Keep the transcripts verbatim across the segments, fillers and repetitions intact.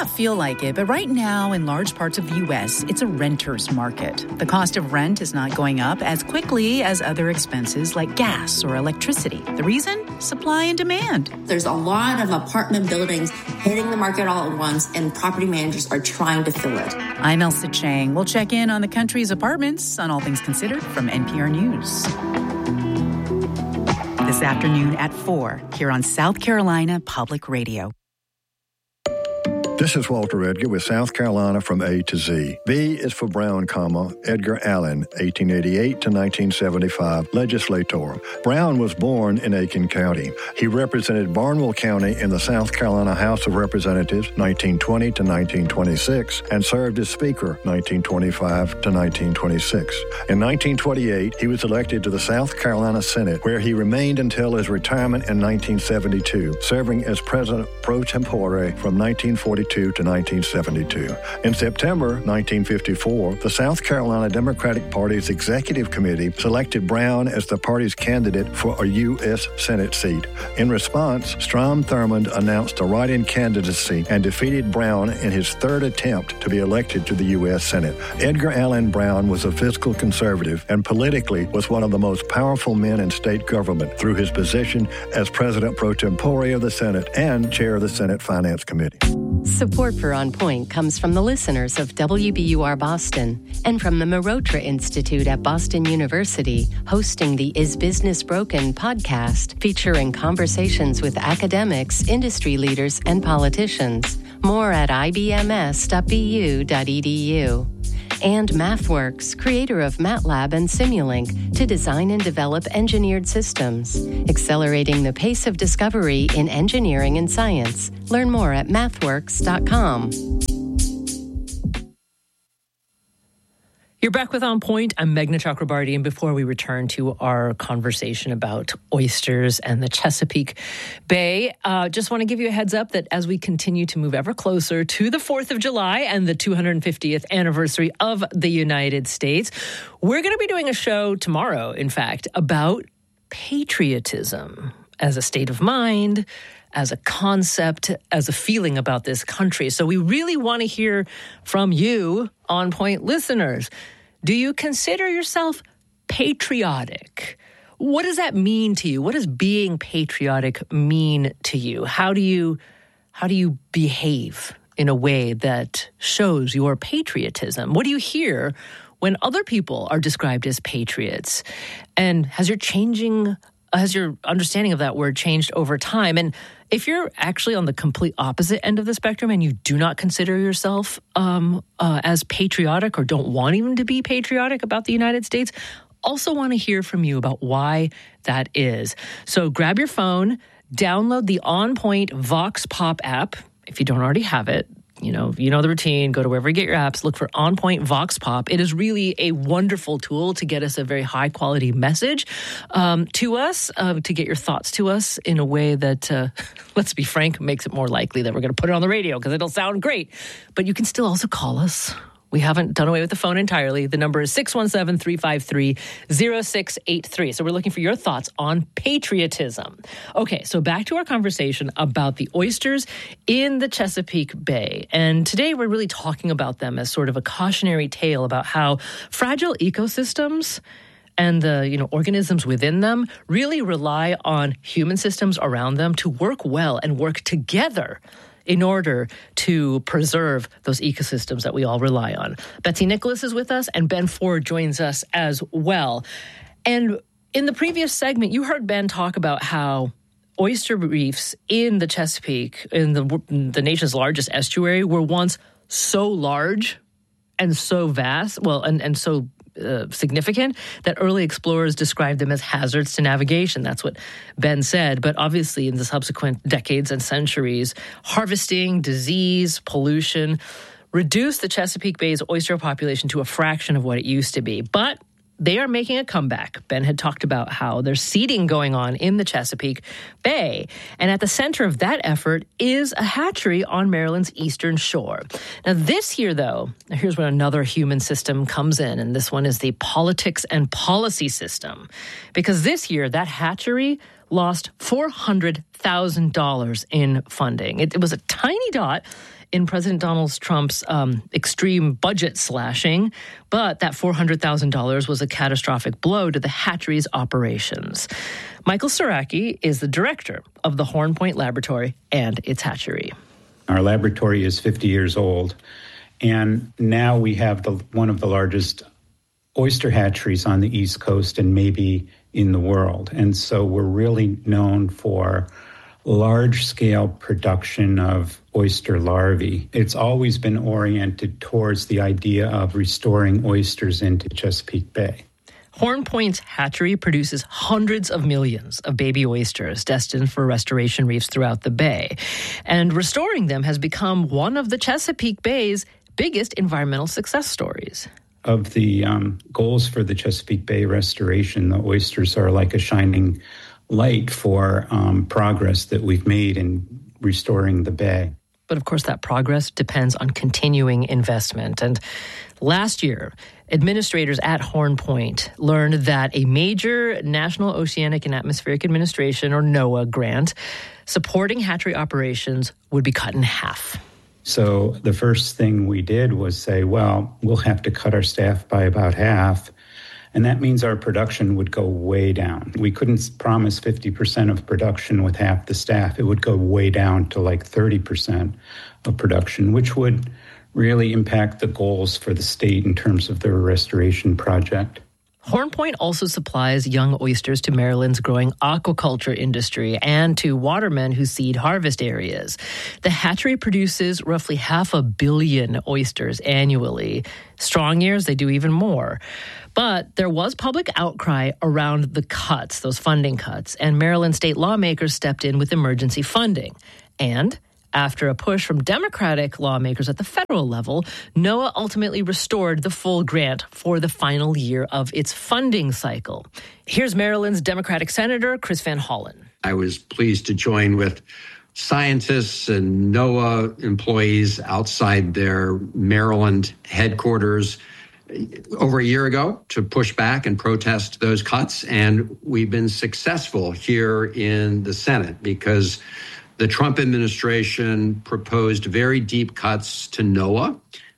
not feel like it, but right now in large parts of the U S, it's a renter's market. The cost of rent is not going up as quickly as other expenses like gas or electricity. The reason? Supply and demand. There's a lot of apartment buildings hitting the market all at once, and property managers are trying to fill it. I'm Elsa Chang. We'll check in on the country's apartments on All Things Considered from N P R News. This afternoon at four, here on South Carolina Public Radio. This is Walter Edgar with South Carolina from A to Z. B is for Brown, comma, Edgar Allen, eighteen eighty-eight to nineteen seventy-five, legislator. Brown was born in Aiken County. He represented Barnwell County in the South Carolina House of Representatives nineteen twenty to nineteen twenty-six and served as Speaker nineteen twenty-five to nineteen twenty-six. In nineteen twenty-eight, he was elected to the South Carolina Senate, where he remained until his retirement in nineteen seventy-two, serving as President pro tempore from nineteen forty-two to nineteen seventy-two. In September nineteen fifty-four, the South Carolina Democratic Party's Executive Committee selected Brown as the party's candidate for a U S Senate seat. In response, Strom Thurmond announced a write-in candidacy and defeated Brown in his third attempt to be elected to the U S Senate. Edgar Allen Brown was a fiscal conservative and politically was one of the most powerful men in state government through his position as President pro tempore of the Senate and chair of the Senate Finance Committee. Support for On Point comes from the listeners of W B U R Boston and from the Marotra Institute at Boston University, hosting the Is Business Broken podcast, featuring conversations with academics, industry leaders, and politicians. More at I B M S dot B U dot E D U. And MathWorks, creator of MATLAB and Simulink, to design and develop engineered systems, accelerating the pace of discovery in engineering and science. Learn more at mathworks dot com. You're back with On Point. I'm Meghna Chakrabarty, and before we return to our conversation about oysters and the Chesapeake Bay, uh, just want to give you a heads up that as we continue to move ever closer to the fourth of July and the two hundred fiftieth anniversary of the United States, we're going to be doing a show tomorrow, in fact, about patriotism as a state of mind, as a concept, as a feeling about this country. So we really want to hear from you, On Point listeners. Do you consider yourself patriotic? What does that mean to you? What does being patriotic mean to you? How do you, how do you behave in a way that shows your patriotism? What do you hear when other people are described as patriots? And has your changing Has your understanding of that word changed over time? And if you're actually on the complete opposite end of the spectrum and you do not consider yourself um, uh, as patriotic or don't want even to be patriotic about the United States, also want to hear from you about why that is. So grab your phone, download the On Point Vox Pop app if you don't already have it. You know, you know the routine. Go to wherever you get your apps. Look for On Point Vox Pop. It is really a wonderful tool to get us a very high quality message um, to us, uh, to get your thoughts to us in a way that, uh, let's be frank, makes it more likely that we're going to put it on the radio because it'll sound great. But you can still also call us. We haven't done away with the phone entirely. The number is six one seven, three five three, zero six eight three. So we're looking for your thoughts on patriotism. Okay, so back to our conversation about the oysters in the Chesapeake Bay. And today we're really talking about them as sort of a cautionary tale about how fragile ecosystems and the, you know, organisms within them really rely on human systems around them to work well and work together in order to preserve those ecosystems that we all rely on. Betsy Nicholas is with us, and Ben Ford joins us as well. And in the previous segment, you heard Ben talk about how oyster reefs in the Chesapeake, in the, the nation's largest estuary, were once so large and so vast, well, and, and so Uh, significant that early explorers described them as hazards to navigation. That's what Ben said. But obviously in the subsequent decades and centuries, harvesting, disease, pollution reduced the Chesapeake Bay's oyster population to a fraction of what it used to be. But they are making a comeback. Ben had talked about how there's seeding going on in the Chesapeake Bay. And at the center of that effort is a hatchery on Maryland's eastern shore. Now, this year, though, here's where another human system comes in. And this one is the politics and policy system. Because this year, that hatchery lost four hundred thousand dollars in funding. It, it was a tiny dot in President Donald Trump's um, extreme budget slashing, but that four hundred thousand dollars was a catastrophic blow to the hatchery's operations. Michael Saraki is the director of the Horn Point Laboratory and its hatchery. Our laboratory is fifty years old, and now we have the one of the largest oyster hatcheries on the East Coast and maybe in the world. And so we're really known for large-scale production of oyster larvae. It's always been oriented towards the idea of restoring oysters into Chesapeake Bay. Horn Point's hatchery produces hundreds of millions of baby oysters destined for restoration reefs throughout the bay. And restoring them has become one of the Chesapeake Bay's biggest environmental success stories. Of the um, goals for the Chesapeake Bay restoration, the oysters are like a shining light for um, progress that we've made in restoring the bay. But of course, that progress depends on continuing investment. And last year, administrators at Horn Point learned that a major National Oceanic and Atmospheric Administration, or NOAA, grant supporting hatchery operations would be cut in half. So the first thing we did was say, well, we'll have to cut our staff by about half. And that means our production would go way down. We couldn't promise fifty percent of production with half the staff. It would go way down to like thirty percent of production, which would really impact the goals for the state in terms of their restoration project. Horn Point also supplies young oysters to Maryland's growing aquaculture industry and to watermen who seed harvest areas. The hatchery produces roughly half a billion oysters annually. Strong years, they do even more. But there was public outcry around the cuts, those funding cuts, and Maryland state lawmakers stepped in with emergency funding. And after a push from Democratic lawmakers at the federal level, NOAA ultimately restored the full grant for the final year of its funding cycle. Here's Maryland's Democratic Senator Chris Van Hollen. I was pleased to join with scientists and NOAA employees outside their Maryland headquarters over a year ago to push back and protest those cuts. And we've been successful here in the Senate because the Trump administration proposed very deep cuts to NOAA,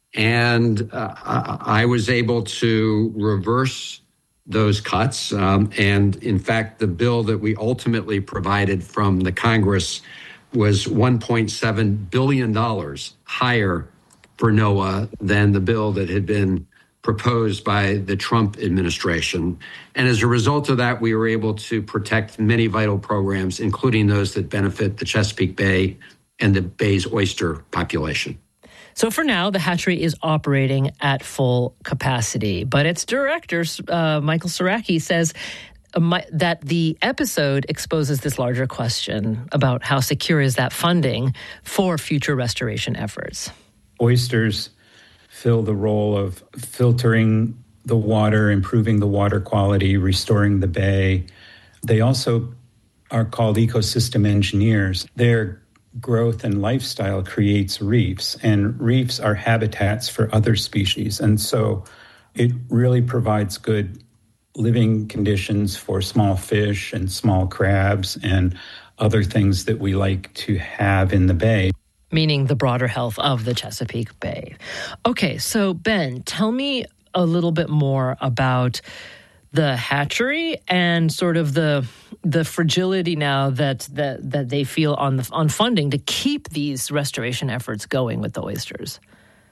and uh, I was able to reverse those cuts. Um, and in fact, the bill that we ultimately provided from the Congress was one point seven billion dollars higher for NOAA than the bill that had been proposed by the Trump administration. And as a result of that, we were able to protect many vital programs, including those that benefit the Chesapeake Bay and the bay's oyster population. So for now, the hatchery is operating at full capacity. But its director, uh, Michael Saraki, says uh, my, that the episode exposes this larger question about how secure is that funding for future restoration efforts. Oysters fill the role of filtering the water, improving the water quality, restoring the bay. They also are called ecosystem engineers. Their growth and lifestyle creates reefs, and reefs are habitats for other species. And so it really provides good living conditions for small fish and small crabs and other things that we like to have in the bay. Meaning the broader health of the Chesapeake Bay. Okay, so Ben, tell me a little bit more about the hatchery and sort of the the fragility now that that, that they feel on the on funding to keep these restoration efforts going with the oysters.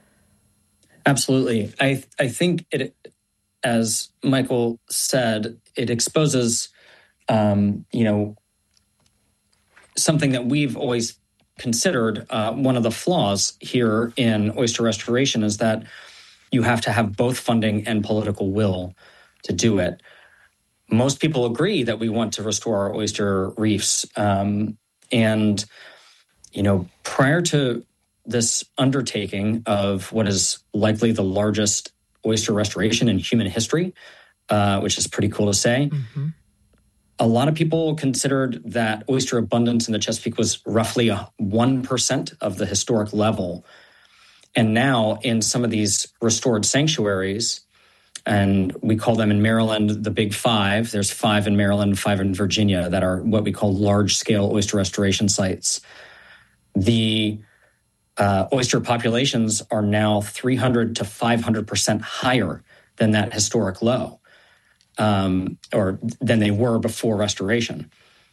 Absolutely. I I think it, as Michael said, it exposes um, you know something that we've always considered uh, one of the flaws here in oyster restoration is that you have to have both funding and political will to do it. Most people agree that we want to restore our oyster reefs. Um, and, you know, prior to this undertaking of what is likely the largest oyster restoration in human history, uh, which is pretty cool to say, mm-hmm. a lot of people considered that oyster abundance in the Chesapeake was roughly a one percent of the historic level. And now in some of these restored sanctuaries, And we call them in Maryland the Big Five. There's five in Maryland, five in Virginia that are what we call large-scale oyster restoration sites. The uh, oyster populations are now three hundred to five hundred percent higher than that historic low, um, or than they were before restoration.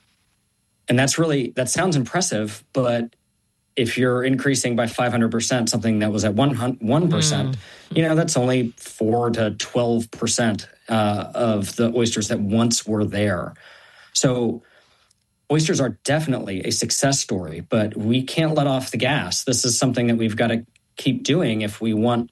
And that's really, that sounds impressive, but if you're increasing by five hundred percent something that was at one percent, mm. you know, that's only four to twelve percent uh, of the oysters that once were there. So oysters are definitely a success story, but we can't let off the gas. This is something that we've got to keep doing if we want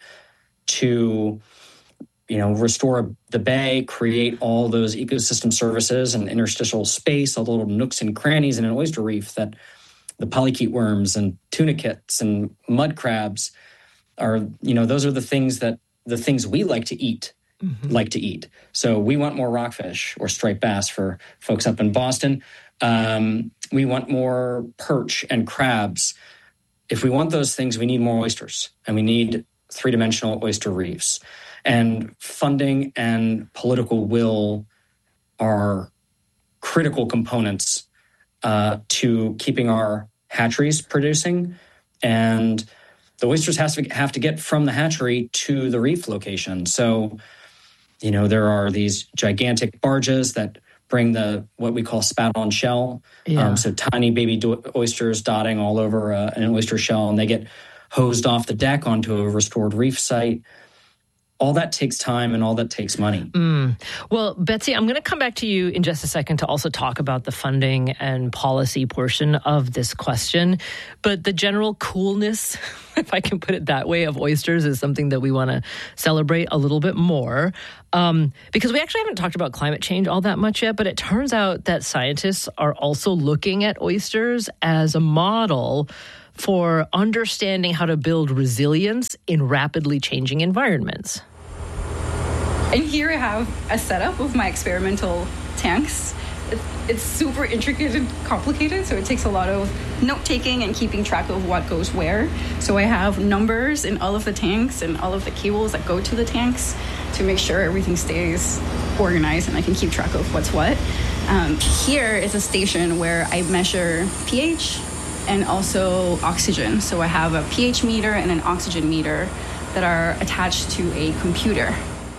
to, you know, restore the bay, create all those ecosystem services and interstitial space, all the little nooks and crannies in an oyster reef that the polychaete worms and tunicates and mud crabs are, you know, those are the things that the things we like to eat, mm-hmm. like to eat. So we want more rockfish or striped bass for folks up in Boston. Um, we want more perch and crabs. If we want those things, we need more oysters, and we need three-dimensional oyster reefs. And funding and political will are critical components uh, to keeping our hatcheries producing. And the oysters has to have to get from the hatchery to the reef location. So, you know, there are these gigantic barges that bring the what we call spat-on shell. Yeah. Um, so tiny baby do- oysters dotting all over uh, an oyster shell, and they get hosed off the deck onto a restored reef site. All that takes time and all that takes money. Mm. Well, Betsy, I'm going to come back to you in just a second to also talk about the funding and policy portion of this question. But the general coolness, if I can put it that way, of oysters is something that we want to celebrate a little bit more. Um, because we actually haven't talked about climate change all that much yet, but it turns out that scientists are also looking at oysters as a model for understanding how to build resilience in rapidly changing environments. And here I have a setup of my experimental tanks. It's super intricate and complicated, so it takes a lot of note-taking and keeping track of what goes where. So I have numbers in all of the tanks and all of the cables that go to the tanks to make sure everything stays organized and I can keep track of what's what. Um, here is a station where I measure pH and also oxygen. So I have a pH meter and an oxygen meter that are attached to a computer.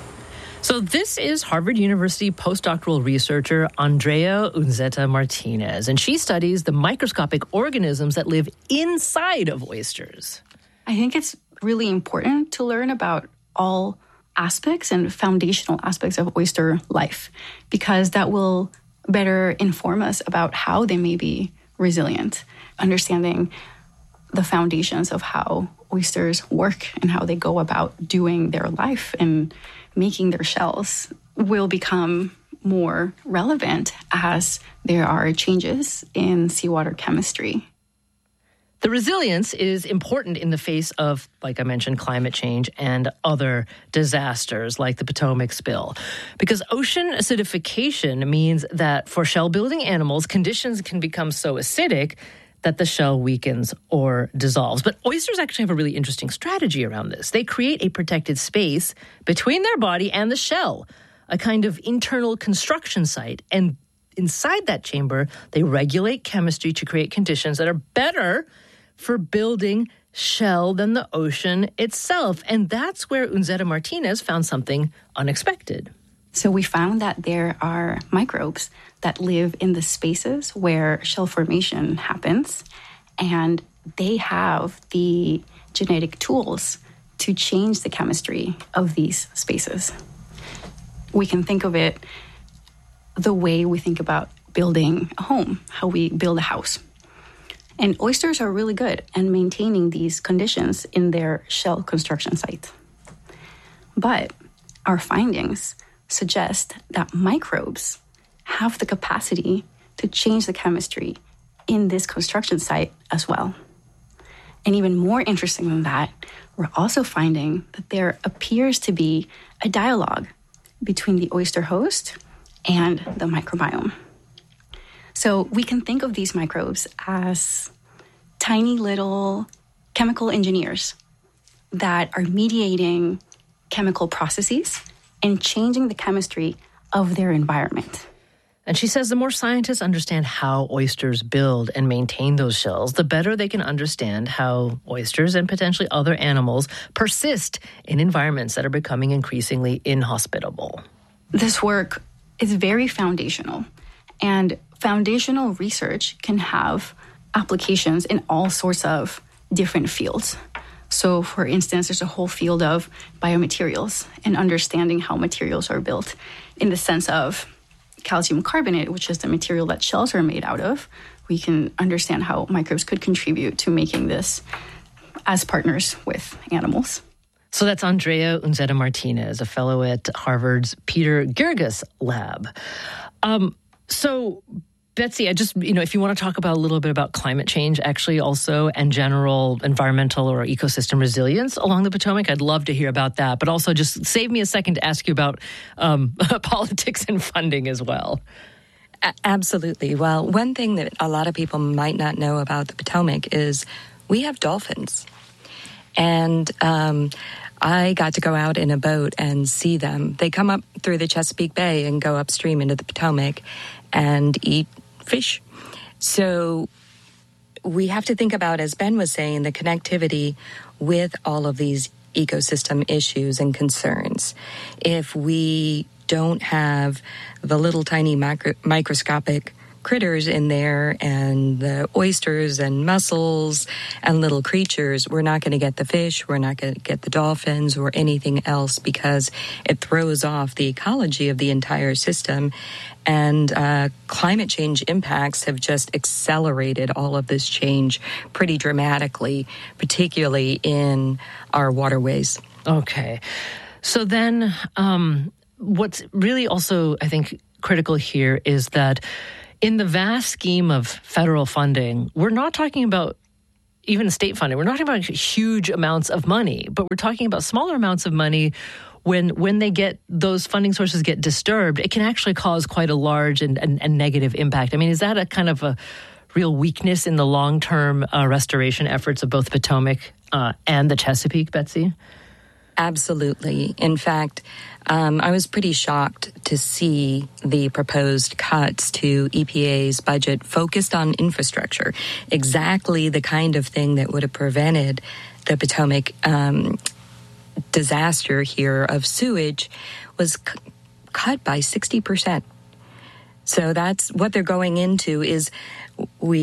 So this is Harvard University postdoctoral researcher Andrea Unzeta Martinez, and she studies the microscopic organisms that live inside of oysters. I think it's really important to learn about all aspects and foundational aspects of oyster life, because that will better inform us about how they may be resilient. Understanding the foundations of how oysters work and how they go about doing their life and making their shells will become more relevant as there are changes in seawater chemistry. The resilience is important in the face of, like I mentioned, climate change and other disasters like the Potomac spill. Because ocean acidification means that for shell-building animals, conditions can become so acidic that the shell weakens or dissolves. But oysters actually have a really interesting strategy around this. They create a protected space between their body and the shell, a kind of internal construction site. And inside that chamber, they regulate chemistry to create conditions that are better for building shell than the ocean itself. And that's where Unzeta Martinez found something unexpected. So we found that there are microbes that live in the spaces where shell formation happens, and they have the genetic tools to change the chemistry of these spaces. We can think of it the way we think about building a home, how we build a house. And oysters are really good at maintaining these conditions in their shell construction site. But our findings suggest that microbes have the capacity to change the chemistry in this construction site as well. And even more interesting than that, we're also finding that there appears to be a dialogue between the oyster host and the microbiome. So we can think of these microbes as tiny little chemical engineers that are mediating chemical processes and changing the chemistry of their environment. And she says the more scientists understand how oysters build and maintain those shells, the better they can understand how oysters and potentially other animals persist in environments that are becoming increasingly inhospitable. This work is very foundational, and foundational research can have applications in all sorts of different fields. So, for instance, there's a whole field of biomaterials and understanding how materials are built in the sense of calcium carbonate, which is the material that shells are made out of. We can understand how microbes could contribute to making this as partners with animals. So that's Andrea Unzeta Martinez, a fellow at Harvard's Peter Girgis Lab. Um, so, Betsy, I just, you know, if you want to talk about a little bit about climate change, actually also, and general environmental or ecosystem resilience along the Potomac, I'd love to hear about that. But also just save me a second to ask you about um, politics and funding as well. A- absolutely. Well, one thing that a lot of people might not know about the Potomac is we have dolphins. And um, I got to go out in a boat and see them. They come up through the Chesapeake Bay and go upstream into the Potomac and eat fish. So we have to think about, as Ben was saying, the connectivity with all of these ecosystem issues and concerns. If we don't have the little tiny micro- microscopic critters in there and the oysters and mussels and little creatures, we're not going to get the fish, we're not going to get the dolphins or anything else, because it throws off the ecology of the entire system. And uh, climate change impacts have just accelerated all of this change pretty dramatically, particularly in our waterways. Okay. So then um, what's really also, I think, critical here is that in the vast scheme of federal funding, we're not talking about even state funding. We're not talking about huge amounts of money, but we're talking about smaller amounts of money. When when they get those funding sources get disturbed, it can actually cause quite a large and, and, and negative impact. I mean, is that a kind of a real weakness in the long-term uh, restoration efforts of both Potomac uh, and the Chesapeake, Betsy? Absolutely. In fact, um, I was pretty shocked to see the proposed cuts to E P A's budget focused on infrastructure, exactly the kind of thing that would have prevented the Potomac um, disaster here of sewage was c- cut by sixty percent. So that's what they're going into is we